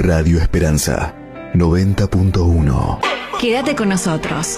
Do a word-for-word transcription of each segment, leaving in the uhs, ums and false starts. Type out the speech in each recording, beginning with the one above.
Radio Esperanza noventa punto uno. Quédate con nosotros.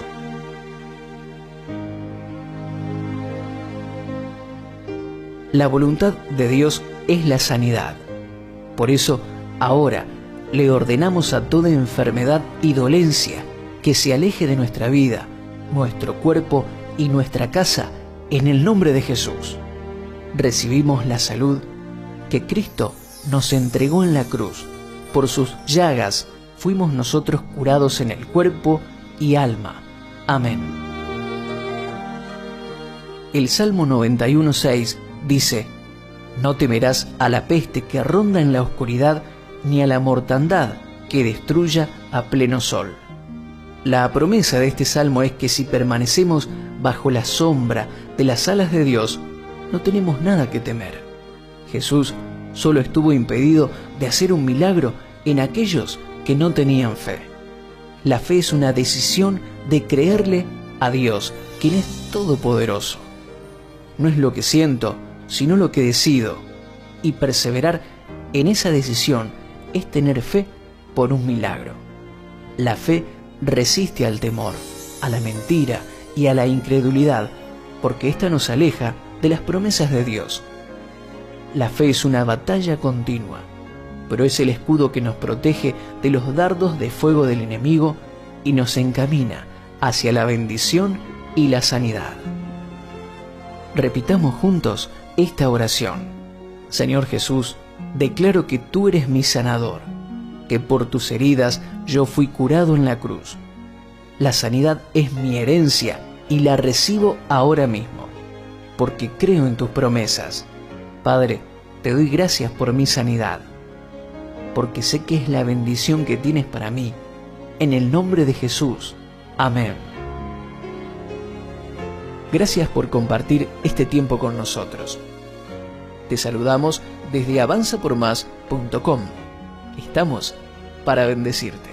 La voluntad de Dios es la sanidad. Por eso, ahora le ordenamos a toda enfermedad y dolencia que se aleje de nuestra vida, nuestro cuerpo y nuestra casa en el nombre de Jesús. Recibimos la salud que Cristo nos entregó en la cruz. Por sus llagas fuimos nosotros curados en el cuerpo y alma. Amén. El Salmo noventa y uno, seis dice: no temerás a la peste que ronda en la oscuridad, ni a la mortandad que destruya a pleno sol. La promesa de este salmo es que si permanecemos bajo la sombra de las alas de Dios, no tenemos nada que temer. Jesús solo estuvo impedido de hacer un milagro en aquellos que no tenían fe. La fe es una decisión de creerle a Dios, quien es todopoderoso. No es lo que siento, sino lo que decido. Y perseverar en esa decisión es tener fe por un milagro. La fe resiste al temor, a la mentira y a la incredulidad, porque ésta nos aleja de las promesas de Dios. La fe es una batalla continua, pero es el escudo que nos protege de los dardos de fuego del enemigo y nos encamina hacia la bendición y la sanidad. Repitamos juntos esta oración. Señor Jesús, declaro que tú eres mi sanador, que por tus heridas yo fui curado en la cruz. La sanidad es mi herencia y la recibo ahora mismo, porque creo en tus promesas. Padre, te doy gracias por mi sanidad, porque sé que es la bendición que tienes para mí. En el nombre de Jesús. Amén. Gracias por compartir este tiempo con nosotros. Te saludamos desde avanza por más punto com. Estamos para bendecirte.